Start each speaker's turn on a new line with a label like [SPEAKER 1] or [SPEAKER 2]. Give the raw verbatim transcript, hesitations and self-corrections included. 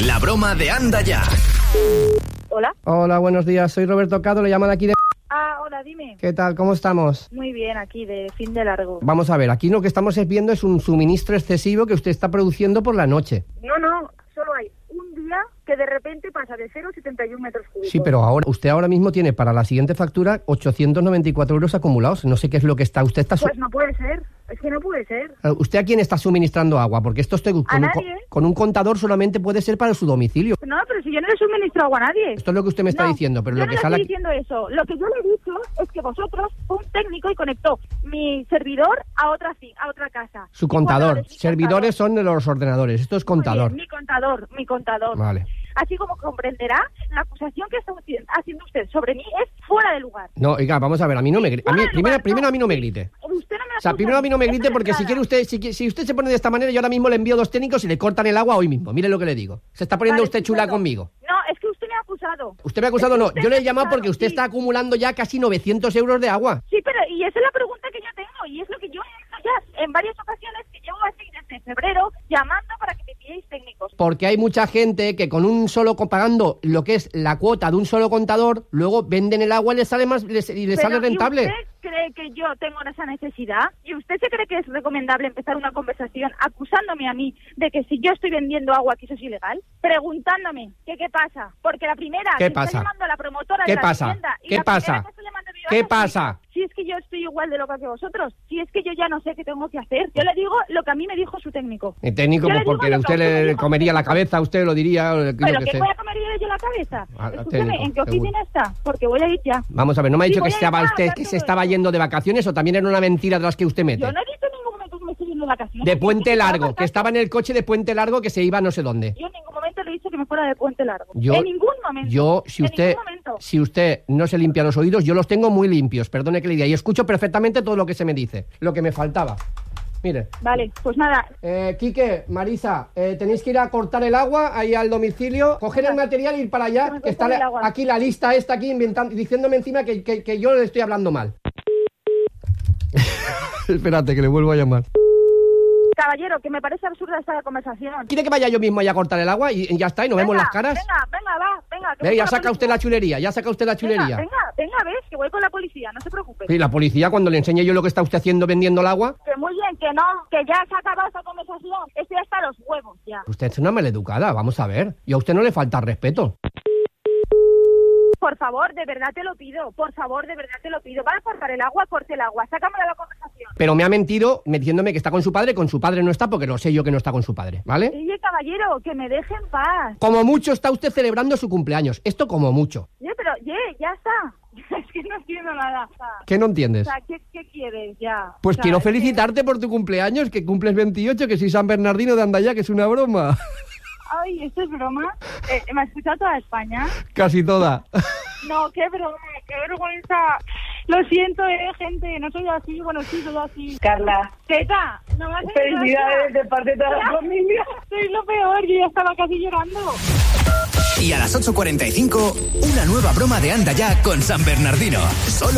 [SPEAKER 1] La broma de Anda Ya.
[SPEAKER 2] Hola.
[SPEAKER 3] Hola, buenos días. Soy Roberto Cado, le llamo de aquí de...
[SPEAKER 2] Ah, hola, dime.
[SPEAKER 3] ¿Qué tal? ¿Cómo estamos?
[SPEAKER 2] Muy bien, aquí de fin de largo.
[SPEAKER 3] Vamos a ver, aquí lo que estamos viendo es un suministro excesivo que usted está produciendo por la noche.
[SPEAKER 2] No, no, solo hay un día que de repente pasa de cero a setenta y uno metros cúbicos.
[SPEAKER 3] Sí, pero ahora usted ahora mismo tiene para la siguiente factura ochocientos noventa y cuatro euros acumulados. No sé qué es lo que está... Usted está... Su...
[SPEAKER 2] Pues no puede ser, es que no puede ser.
[SPEAKER 3] ¿Usted a quién está suministrando agua? Porque esto estoy con,
[SPEAKER 2] ¿A
[SPEAKER 3] un,
[SPEAKER 2] nadie?
[SPEAKER 3] con un contador solamente puede ser para su domicilio.
[SPEAKER 2] No, pero si yo no le suministro agua a nadie.
[SPEAKER 3] Esto es lo que usted me está
[SPEAKER 2] no,
[SPEAKER 3] diciendo, pero
[SPEAKER 2] yo
[SPEAKER 3] lo
[SPEAKER 2] no
[SPEAKER 3] que
[SPEAKER 2] le
[SPEAKER 3] sale...
[SPEAKER 2] estoy diciendo eso. Lo que yo le he dicho es que vosotros fue un técnico y conectó mi servidor a otra a otra casa.
[SPEAKER 3] Su contador.
[SPEAKER 2] Contador,
[SPEAKER 3] Servidores
[SPEAKER 2] contador.
[SPEAKER 3] son de los ordenadores. Esto es contador.
[SPEAKER 2] Muy bien, mi contador, mi contador.
[SPEAKER 3] Vale.
[SPEAKER 2] Así como comprenderá, la acusación que está haciendo usted sobre mí es fuera de lugar.
[SPEAKER 3] No, oiga, vamos a ver, a mí no me grite. A mí, primero, primero a mí no me grite.
[SPEAKER 2] Usted no me
[SPEAKER 3] O sea, primero a mí no me grite porque si quiere usted, si, si usted se pone de esta manera, yo ahora mismo le envío dos técnicos y le cortan el agua hoy mismo. Mire lo que le digo. Se está poniendo
[SPEAKER 2] Vale,
[SPEAKER 3] usted chula
[SPEAKER 2] estupendo.
[SPEAKER 3] conmigo.
[SPEAKER 2] No, es que usted me ha acusado.
[SPEAKER 3] Usted me ha acusado,
[SPEAKER 2] Es que
[SPEAKER 3] no.
[SPEAKER 2] usted
[SPEAKER 3] Yo le
[SPEAKER 2] me
[SPEAKER 3] he
[SPEAKER 2] ha
[SPEAKER 3] llamado
[SPEAKER 2] acusado,
[SPEAKER 3] porque usted
[SPEAKER 2] sí.
[SPEAKER 3] está acumulando ya casi novecientos euros de agua.
[SPEAKER 2] Sí, pero y esa es la pregunta que yo tengo y es lo que yo he hecho ya en varias ocasiones que llevo así desde febrero llamando para que me enviéis técnicos.
[SPEAKER 3] Porque hay mucha gente que con un solo, pagando lo que es la cuota de un solo contador, luego venden el agua y les sale más les, y les
[SPEAKER 2] Pero,
[SPEAKER 3] sale rentable.
[SPEAKER 2] ¿y usted cree que yo tengo esa necesidad? ¿Y usted se cree que es recomendable empezar una conversación acusándome a mí de que si yo estoy vendiendo agua que eso es ilegal? Preguntándome que qué pasa. Porque la primera
[SPEAKER 3] ¿Qué
[SPEAKER 2] que
[SPEAKER 3] pasa?
[SPEAKER 2] está llamando a la promotora
[SPEAKER 3] ¿Qué
[SPEAKER 2] de la
[SPEAKER 3] pasa?
[SPEAKER 2] vivienda y
[SPEAKER 3] ¿Qué
[SPEAKER 2] la
[SPEAKER 3] pasa?
[SPEAKER 2] primera que está llamando a mi
[SPEAKER 3] ¿Qué
[SPEAKER 2] banco,
[SPEAKER 3] pasa?
[SPEAKER 2] Si es que yo estoy igual de loca que vosotros, si es que yo ya no sé qué tengo que hacer. Yo le digo lo que a mí me dijo su técnico.
[SPEAKER 3] El técnico,
[SPEAKER 2] Yo
[SPEAKER 3] pues
[SPEAKER 2] le digo
[SPEAKER 3] porque
[SPEAKER 2] lo
[SPEAKER 3] a
[SPEAKER 2] que
[SPEAKER 3] usted
[SPEAKER 2] a usted me
[SPEAKER 3] le
[SPEAKER 2] dijo
[SPEAKER 3] comería
[SPEAKER 2] su
[SPEAKER 3] la
[SPEAKER 2] técnico.
[SPEAKER 3] cabeza, usted lo diría. Yo
[SPEAKER 2] ¿Pero
[SPEAKER 3] qué
[SPEAKER 2] qué
[SPEAKER 3] sé.
[SPEAKER 2] voy a comer yo la cabeza?
[SPEAKER 3] Ah,
[SPEAKER 2] Escúchame,
[SPEAKER 3] técnico,
[SPEAKER 2] ¿en qué oficina
[SPEAKER 3] seguro.
[SPEAKER 2] está? Porque voy a ir ya.
[SPEAKER 3] Vamos a ver, ¿no me ha
[SPEAKER 2] Sí,
[SPEAKER 3] dicho que
[SPEAKER 2] voy a
[SPEAKER 3] estaba
[SPEAKER 2] llamar,
[SPEAKER 3] usted
[SPEAKER 2] hablar
[SPEAKER 3] que se
[SPEAKER 2] todo
[SPEAKER 3] estaba
[SPEAKER 2] esto.
[SPEAKER 3] yendo de vacaciones o también era una mentira de las que usted mete?
[SPEAKER 2] Yo no he dicho en ningún momento que me estoy yendo de vacaciones.
[SPEAKER 3] De Puente
[SPEAKER 2] Yo
[SPEAKER 3] Largo, que estaba en el coche de Puente Largo que se iba a no sé dónde.
[SPEAKER 2] Yo en ningún momento le he dicho que me fuera de Puente Largo.
[SPEAKER 3] Yo,
[SPEAKER 2] en ningún momento.
[SPEAKER 3] Yo, si
[SPEAKER 2] en
[SPEAKER 3] usted,
[SPEAKER 2] ningún momento.
[SPEAKER 3] si usted no se limpia los oídos, yo los tengo muy limpios, perdone que le diga, y escucho perfectamente todo lo que se me dice, lo que me faltaba. Mire.
[SPEAKER 2] Vale, pues nada.
[SPEAKER 3] Eh, Quique, Marisa, eh, tenéis que ir a cortar el agua ahí al domicilio, coger el material y ir para allá, que está la, aquí la lista esta aquí inventando, diciéndome encima que, que, que yo le estoy hablando mal. Espérate, que le vuelvo a llamar.
[SPEAKER 2] Caballero, que me parece absurda esta conversación.
[SPEAKER 3] ¿Quiere que vaya yo mismo allá a cortar el agua y, y ya está, y nos
[SPEAKER 2] venga,
[SPEAKER 3] vemos las caras?
[SPEAKER 2] Venga, venga, va, venga.
[SPEAKER 3] Ve, ya saca usted la chulería, ya saca usted la chulería.
[SPEAKER 2] Venga, venga, venga, ves, que voy con la policía, no se preocupe.
[SPEAKER 3] Y la policía, cuando le enseñe yo lo que está usted haciendo vendiendo el agua...
[SPEAKER 2] Que muy bien, que no, que ya se ha acabado esta conversación. Estoy hasta los huevos ya.
[SPEAKER 3] Usted es una maleducada, vamos a ver. Y a usted no le falta respeto.
[SPEAKER 2] Por favor, de verdad te lo pido. Por favor, de verdad te lo pido. Para cortar el agua, corte el agua. Sácame de la conversación.
[SPEAKER 3] Pero me ha mentido metiéndome que está con su padre. Con su padre no está porque lo sé yo que no está con su padre, ¿vale?
[SPEAKER 2] Oye, caballero, que me deje en paz.
[SPEAKER 3] Como mucho está usted celebrando su cumpleaños. Esto como mucho.
[SPEAKER 2] Oye, pero, oye, ya está. Es que no entiendo nada.
[SPEAKER 3] ¿Qué no entiendes?
[SPEAKER 2] O sea, ¿qué, qué quieres ya?
[SPEAKER 3] Pues
[SPEAKER 2] o sea,
[SPEAKER 3] quiero
[SPEAKER 2] es que-
[SPEAKER 3] felicitarte por tu cumpleaños, que cumples veintiocho, que soy San Bernardino de Andaya, que es una broma.
[SPEAKER 2] Ay, ¿esto es broma? Eh, ¿Me ha escuchado toda España?
[SPEAKER 3] Casi toda.
[SPEAKER 2] No, qué broma, qué vergüenza. Lo siento, eh, gente, no soy así. Bueno, sí, soy así.
[SPEAKER 4] Carla,
[SPEAKER 2] Teta, no me haces
[SPEAKER 4] felicidades
[SPEAKER 2] gracia.
[SPEAKER 4] de parte de toda la familia.
[SPEAKER 2] Soy lo peor, yo ya estaba casi llorando.
[SPEAKER 1] Y a las ocho cuarenta y cinco, una nueva broma de Anda Ya con San Bernardino. Solo